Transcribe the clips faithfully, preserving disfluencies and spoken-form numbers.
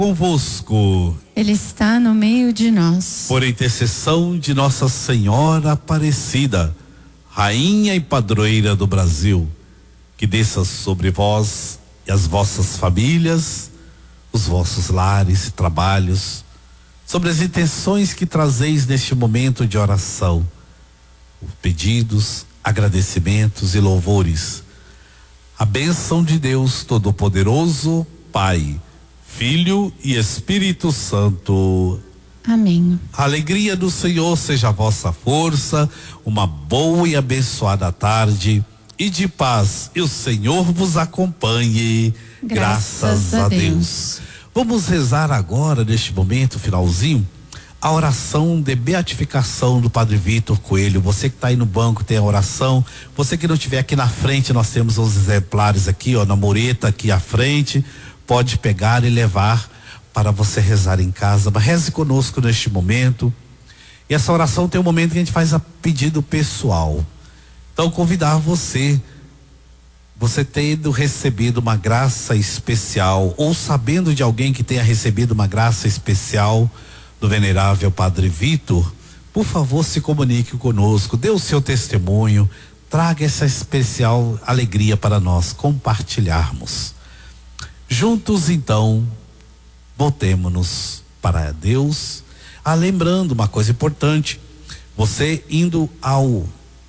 convosco. Ele está no meio de nós. Por intercessão de Nossa Senhora Aparecida, Rainha e Padroeira do Brasil, que desça sobre vós e as vossas famílias, os vossos lares e trabalhos, sobre as intenções que trazeis neste momento de oração, pedidos, agradecimentos e louvores. A bênção de Deus Todo-Poderoso, Pai, Filho e Espírito Santo. Amém. A alegria do Senhor seja a vossa força, uma boa e abençoada tarde e de paz, e o Senhor vos acompanhe. Graças, Graças a, a Deus. Deus. Vamos rezar agora, neste momento, finalzinho, a oração de beatificação do Padre Vitor Coelho. Você que está aí no banco tem a oração. Você que não estiver aqui na frente, nós temos os exemplares aqui, ó, na mureta aqui à frente. Pode pegar e levar para você rezar em casa. Mas reze conosco neste momento. E essa oração tem um momento que a gente faz a pedido pessoal. Então, convidar você, você tendo recebido uma graça especial, ou sabendo de alguém que tenha recebido uma graça especial do venerável Padre Vitor, por favor, se comunique conosco, dê o seu testemunho, traga essa especial alegria para nós compartilharmos. Juntos, então, voltemos-nos para Deus. Ah, lembrando uma coisa importante, você indo ao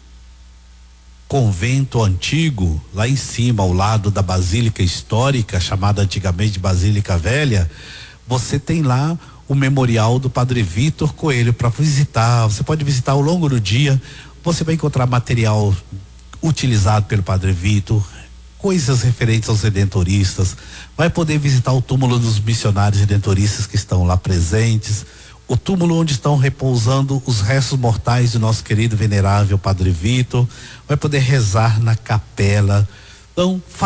convento antigo, lá em cima, ao lado da Basílica Histórica, chamada antigamente Basílica Velha, você tem lá o memorial do Padre Vitor Coelho para visitar. Você pode visitar ao longo do dia, você vai encontrar material utilizado pelo Padre Vitor, coisas referentes aos redentoristas, vai poder visitar o túmulo dos missionários redentoristas que estão lá presentes, o túmulo onde estão repousando os restos mortais do nosso querido venerável Padre Vitor, vai poder rezar na capela. Então,